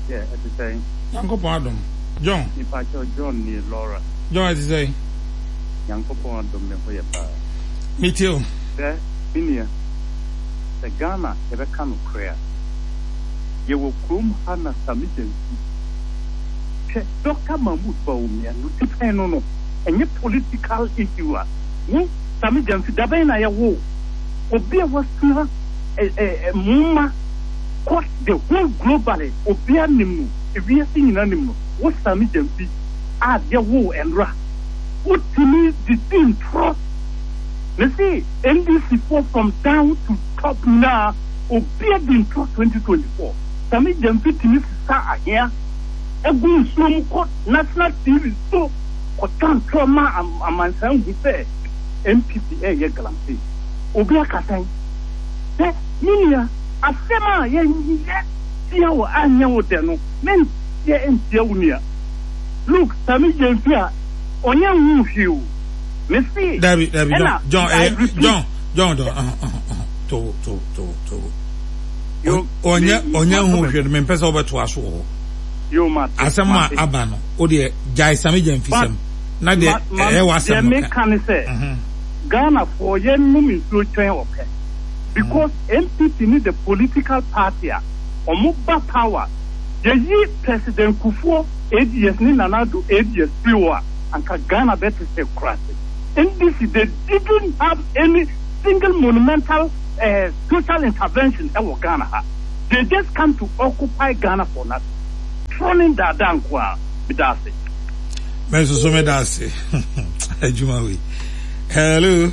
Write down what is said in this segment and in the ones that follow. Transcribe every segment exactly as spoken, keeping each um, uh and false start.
Yeah, at the same. Uncle Pardon. John. If I tell John near Laura. John, as you say. Uncle Pardon, me too. There, in the Ghana, ever come of prayer. You will come Hannah Samitten. Doctor Mahmoud Baumi and you depend on and your political issue. Samitten, Dabena, ya wo. Obia was a Muma. What the whole globally, Obia Nimu, if we are seeing animal, what Samitten be? Ah, their woe and ra. What to me, the team trust. Let's see, N D C four from down to top now, Obia been trust twenty twenty-four. Sami Jamfi Timis Sa here, a good slow court, national T V, so, Kotan trauma and Mansan who say, N P C A Yagalampi. Obia Kasang. Eh, Minia, a sema, yen, yet, see how I know them, men, ye and Sionia. Look, Sami Jamfi, on your roof, you. David, David, John, John, eh, John, John, John, uh, uh, uh, to, to, to, to. You, onya, onya, who should mean pass over to us all. You must. Asama Abano, or the Jai Samijan Fisam. Nadia, I was a make can say Ghana for young women to train okay. Because N P P need the political party or mobile power. The President Kufuor, eight years, Ninanado, eight years, fewer, and Ghana better say crazy. In this, they didn't have any single monumental uh, social intervention in Ghana. They just come to occupy Ghana for nothing. Trolling that down, Bidasi. Meso Medasi. Jumawi. Hello.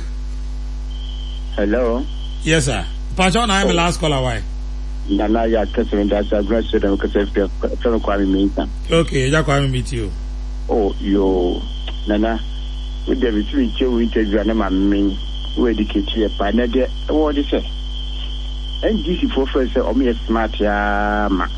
Hello. Yes, sir. Pachon, I am the last caller. Why? Nana, ya Catherine, that's a great student because I've got Kwame Minta. Okay, ya Kwame meet you. Oh, yo, Nana. With the between two interview and my main, who educate you, but not the what they say. And this is for first, or me a smart yama.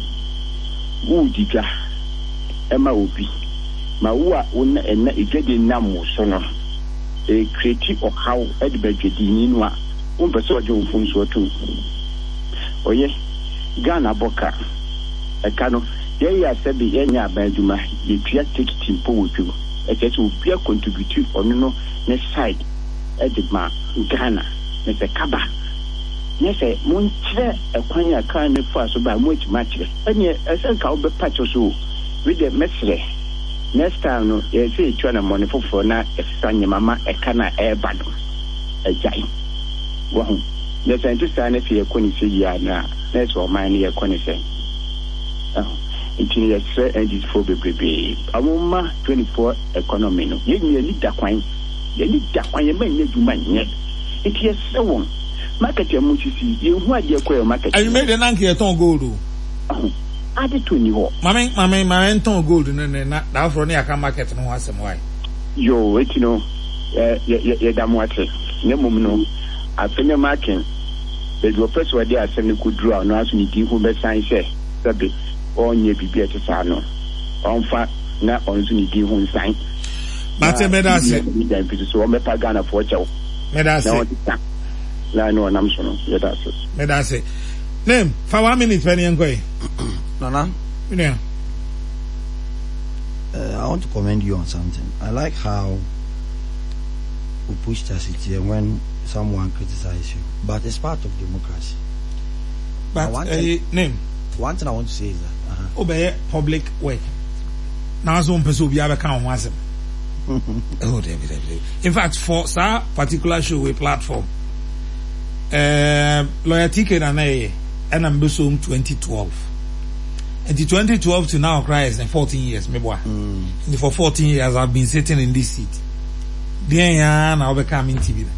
Woo, Diga, Emma Ubi. Maua, one and a getting namu sono. A critique of how Edbert Gedinua, one person from Swatu. Oh, yes, Ghana Boka. A cano, yeah, I said the Enya Banduma, you create ticket in Powu. It will be a contributor on no next side at the ma Ghana, Mister Kaba. Yes, a Munche, a quanya kind of fast by much match. And yet, as a cow be patch or so with the message. Next time, no, you say, China money for for now, a son, your mamma, a canna air bundle. A giant. Well, there's an interesting if you're going to say, yeah, now, that's what mine you're going to say. Oh. It is a and it's for the baby. A woman twenty-four economy. No, you need that wine. You need that wine. You may need to man yet. It is so. Market your musicians. You want your queer market. I made an anchor at gold. Oh, I did to you. Mamma, mamma, my anton gold and not now for near can market and once and why. You wait, you know, uh, yeah, damn what it. No, no, I think you're marking. There's your first word there. I said you could draw. No, as you who best sign say. Sabi. On ye be better sano. On fat, not on Zuni D. Hun sign. But Medasi, so I'm a pagana for Joe. Medasi, I know an Amson. Medasi. Name, for one minute, Penny and Quay. Nana, yeah. Uh, I want to commend you on something. I like how we push chastity when someone criticizes you, but it's part of democracy. But uh, name. One thing I want to say is that uh-huh. obey public work. Now, some person be able to count once. Oh, in fact, for that particular show, a platform, uh, lawyer ticket and I, and I'm busy twenty twelve. And the twenty twelve to now, cries in fourteen years, me boy. Mm. And for fourteen years, I've been sitting in this seat. Then I'll become in T V.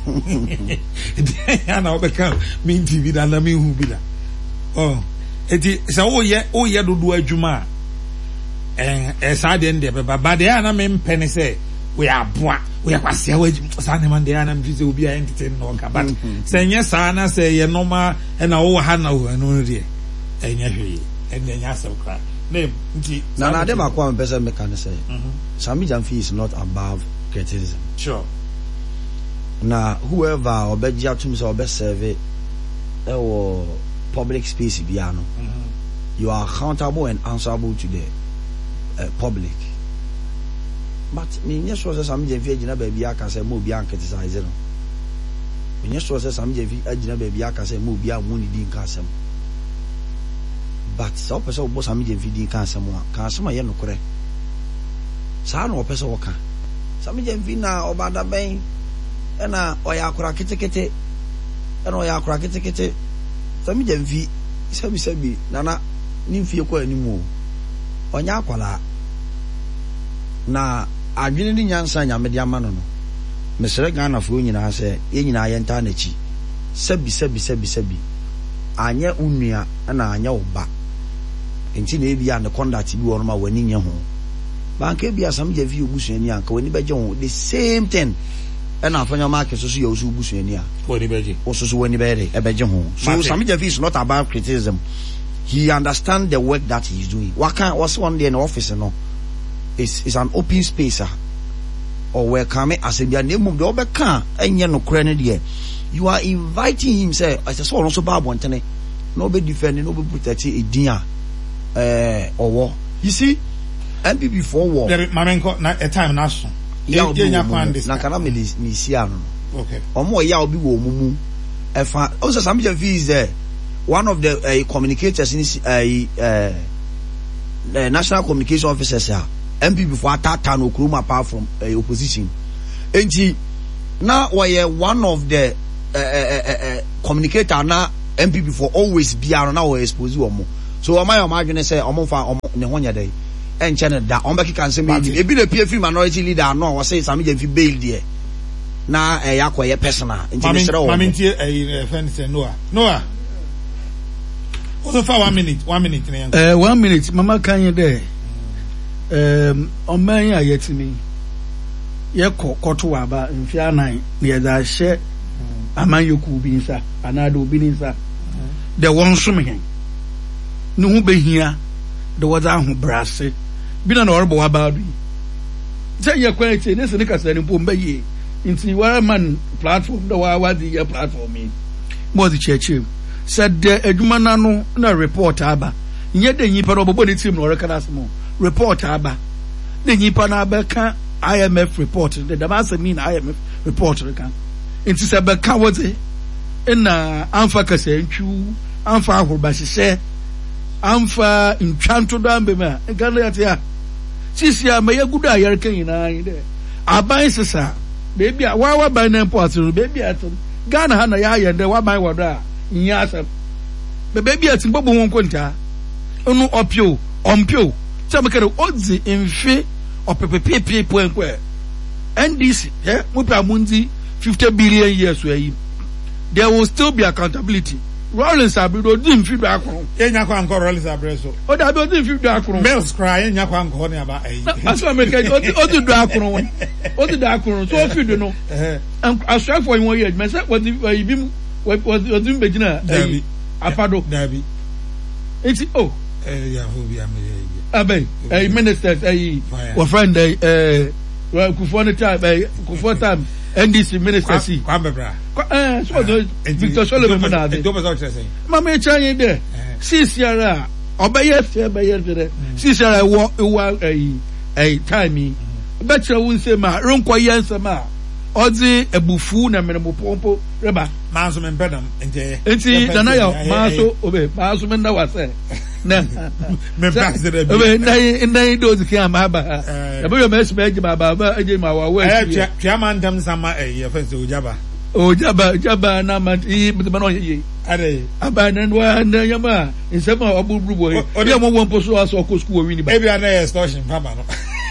Then I'll become in T V. And I mean who be that? Oh. Eti sa o ye o ye dodo adwuma eh eh sa de nde beba ba de ana me mpene se we aboa we akwase wa sa ne man de ana mfi se obi a entertain no ka but se nye sa na se ye normal e na wo ha na wo no de enya hwe e nya asem kra name nti na na de makwa me pese me kan say Sami Jamfi is not above criticism. Sure. Na whoever obeji atum se obe serve e wo public space biano you are accountable and answerable to the uh, public. But me yes was some Jeffy Jina baby I can say more beyond criticize no. Me yes was some Jeffy Jina baby I can say more beyond money didn't cast them. But so person was some Jeffy didn't cast someone can some yen no correct. Sa no person waka. Some Jeffy na obada ben ena oya akura kete kete ena oya akura kete kete. Some Jeffy sabi sabi nana nimfie kwa animu onya akwala na adwene ni nyansa nyamede amano no mesere Ghana fo nyina se ye nyina ye nta na chi sabi sabi sabi sabi anya unua na anya oba enti na ebia ne conduct bi wo no ma wani nye ho banka bia sam je vi obusuani anka wani beje ho the same thing na afanya market so so ye osu obusuani a wani beje oso so wani beje e beje ho so sam je vi is not about criticism. He understands the work that he is doing. What can what's one day in the office no? It's it's an open space or where come as a name of the other car and you no credit. You are inviting him say as a so also bad one tene no be defending no be protecting a dia uh or war. You see M P P for war. There mamenko na a time na so. Ya obi na kana me me sia no. Okay. Omo ya obi wo mumu. E fa o say some is there. One of the uh, communicators in uh, uh, the national communication officers here, M P before Tata no Kuruma apart from uh, opposition. And he now we one of the uh, uh, uh, uh, communicator now M P before always be around now expose you more. So am I imagine say omo fa omo ne honya dey and channel that on back can say me e be the P F minority leader no was say some dey bail there. Na eh yakoye personal. Mami ntie eh friend say Noah. Noah also for one minute, one minute. Uh, one minute, Mama can you there? Um, on my yet me. Ye ko koto aba mfia nine near that share. Amanyo kubinsa, anado binisa. The one swimming. No who be here. The water who brasse. Been an horrible about me. Say your quality, this is the Nicas and Pumbe. Into where man platform, the wa the platform me. More the church. Said the edumana no na report aba nye de nyipa no bobo ne team no rekana asmo report aba de nyipa na aba ka I M F report the damasa mean I M F report reka enti se be ka wote na amfa kasa ntwu amfa ahorba hyehyɛ amfa ntwanto do ambe ma gana yate a sisi a maye gudu a yɛreka nyinaa yi de aban sesa bebi a wa wa ban na import no bebi a Ghana ha na ya yɛ de wa ban wado a nyasa be baby atin bobo won konta onu opio ompio chamekere odzi enfe opepepepe poenkwe N D C eh mupa mundi fifty billion years we there will still be accountability. Rollins abido di mfi do akron enya kwa anko Rollins abreso o da bi di mfi do akron Mills cry enya kwa anko ne aba eh aso ameka o di do akron o di do akron so fi do no eh aso for you years me say what bi mu what was doing begina eh apado dabi it's oh eh ya ho bi amere abai eh ministers eh wa friend eh Kufuor time eh Kufuor time N D C minister si kwa bebra eh so Victor Solomon na de do be so say mama e chan yin de six yara obeye fe be yer de six yara wo wo eh eh time be chere won say ma ronko yensa ma odi ebufu na menemo pompo reba manso men bedam ente enti nana ya manso obe manso men na wase na me president obe ndai ndai do ziki ama ba e be yo mes be jima ba ba eje ma wa wa eh twa man dam sama eh ye fense ojaba ojaba ojaba na ma yi bi ma no ye ade aba na wa na yama nsema obuburu boy e mo won poso aso ko school wi ni ba e bia na extortion fama no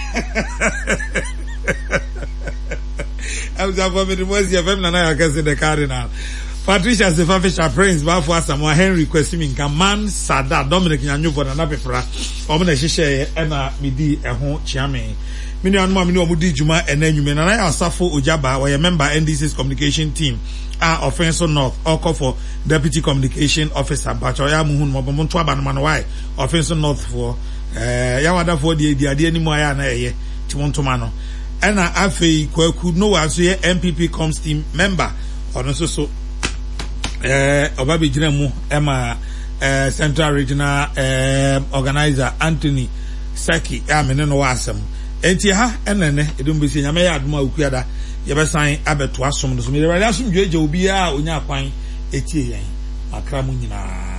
I was about to was your family and I can see the cardinal. Patricia Sefafisha Prince, Bafwa Samoa Henry Kwesimi, Kaman Sada, Dominic Nyanyu for another fra, Omina Shisha, Ena Midi, a home chiame. Many on Mammy Mudi Juma and then you mean, and I Safo Ujaba, or a member N D C's communication team, are Offensive North, or call for Deputy Communication Officer, Bachoya Muhun, Mobomontua Banmanwai, Offensive North for, uh, Yawada for the idea anymore, eh, Timontomano. And I feel could no as ye M P P comes team member or no so eh obabi jinemu ema uh, Central Regional uh, Organizer Anthony Saki amene no wasem enti ha enene edum besi nyame ya adoma okuada yebesan abeto asom no so me radio asom dweje obi a onya kwan etie yen makra mu nyina